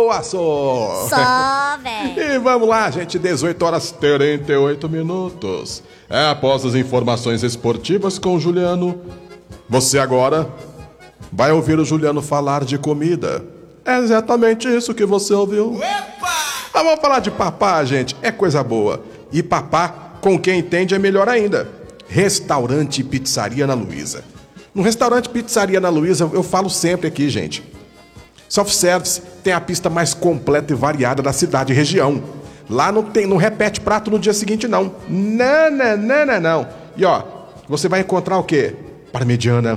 boa, só. Só, velho. E vamos lá, gente, 18h38. Após as informações esportivas com o Juliano, você agora vai ouvir o Juliano falar de comida. É exatamente isso que você ouviu. Vamos falar de papá, gente, é coisa boa. E papá, com quem entende, é melhor ainda. Restaurante e Pizzaria Ana Luísa. No restaurante Pizzaria Ana Luísa, eu falo sempre aqui, gente. Self-service tem a pista mais completa e variada da cidade e região. Lá não repete prato no dia seguinte, não. Não. E ó, você vai encontrar o quê? Parmegiana.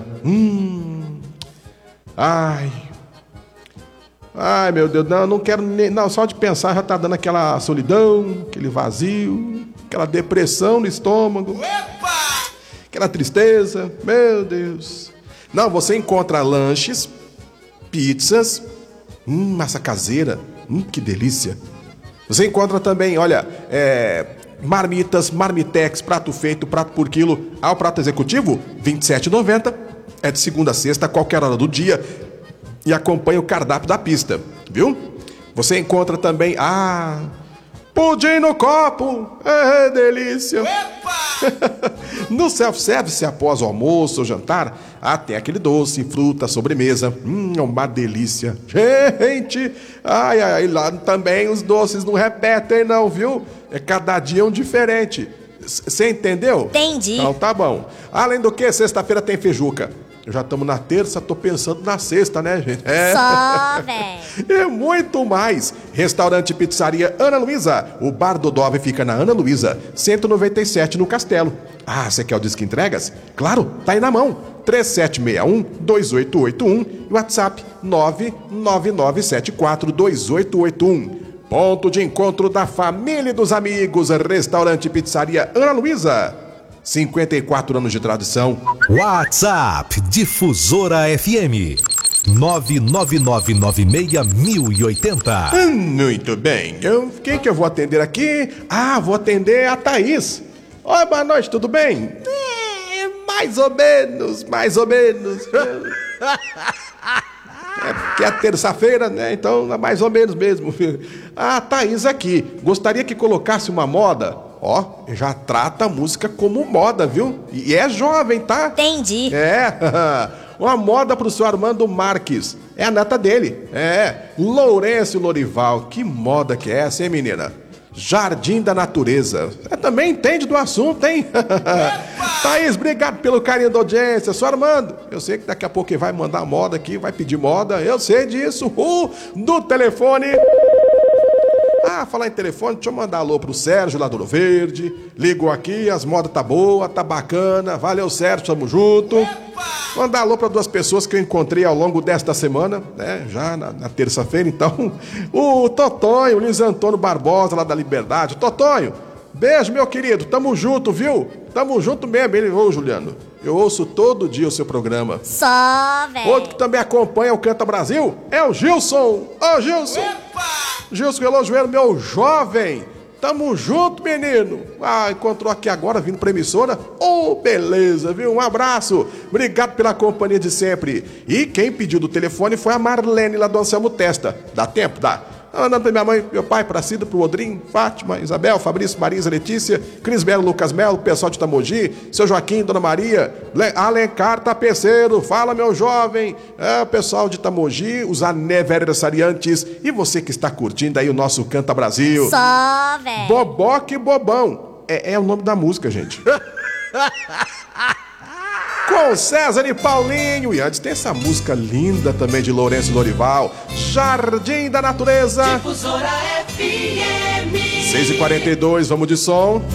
Ai, meu Deus, não quero nem... Não, só de pensar já tá dando aquela solidão, aquele vazio, aquela depressão no estômago. Aquela tristeza, meu Deus. Não, você encontra lanches, pizzas, massa caseira, que delícia. Você encontra também, olha, marmitas, marmitex, prato feito, prato por quilo. O prato executivo, R$ 27,90. É de segunda a sexta, a qualquer hora do dia. E acompanha o cardápio da pista, viu? Você encontra também, pudim no copo, delícia. No self-service, após o almoço ou jantar, tem aquele doce, fruta, sobremesa, uma delícia. Gente, lá também os doces não repetem não, viu? É cada dia um diferente. Você entendeu? Entendi. Então tá bom. Além do que, sexta-feira tem feijuca. Já estamos na terça, tô pensando na sexta, né, gente? Só, velho. E muito mais. Restaurante Pizzaria Ana Luísa. O Bar do Dove fica na Ana Luísa, 197 no Castelo. Você quer o disco entregas? Claro, tá aí na mão. 3761-2881 e WhatsApp 99974-2881. Ponto de encontro da família e dos amigos. Restaurante Pizzaria Ana Luísa. 54 anos de tradição. WhatsApp Difusora FM 999961080. Muito bem. Quem que eu vou atender aqui? Vou atender a Thaís. Oi, boa noite, tudo bem? Mais ou menos. Porque é terça-feira, né? Então é mais ou menos mesmo. Thaís aqui. Gostaria que colocasse uma moda. Já trata a música como moda, viu? E é jovem, tá? Entendi. Uma moda pro seu Armando Marques. É a neta dele. Lourenço Lorival. Que moda que é essa, hein, menina? Jardim da Natureza. Você também entende do assunto, hein? Thaís, obrigado pelo carinho da audiência. Seu Armando, eu sei que daqui a pouco ele vai mandar moda aqui, vai pedir moda. Eu sei disso. Do telefone... falar em telefone, deixa eu mandar alô pro Sérgio lá do Ouro Verde. Ligou aqui, as modas tá boa, tá bacana. Valeu, Sérgio, tamo junto. Mandar alô pra duas pessoas que eu encontrei ao longo desta semana, né? Já na terça-feira, então. O Totonho, o Luiz Antônio Barbosa lá da Liberdade. Totonho, beijo, meu querido, tamo junto, viu? Tamo junto mesmo. Ele, Juliano, eu ouço todo dia o seu programa. Só, velho. Outro que também acompanha o Canta Brasil é o Gilson. Gilson. Gilson Relojoeiro, meu jovem. Tamo junto, menino. Encontrou aqui agora, vindo pra emissora. Beleza, viu? Um abraço. Obrigado pela companhia de sempre. E quem pediu do telefone foi a Marlene lá do Anselmo Testa. Dá tempo? Dá. Mandando pra minha mãe, meu pai, pra Cida, pro Odrim, Fátima, Isabel, Fabrício, Marisa, Letícia, Cris Melo, Lucas Melo, pessoal de Tamogi, seu Joaquim, Dona Maria, Alencar Tapeceiro, fala, meu jovem, o pessoal de Tamogi, os aniversariantes e você que está curtindo aí o nosso Canta Brasil. Só, velho. Boboca e Bobão. É o nome da música, gente. Com César e Paulinho. E antes tem essa música linda também de Lourenço Lorival, Jardim da Natureza. Difusora FM 6h42, vamos de som.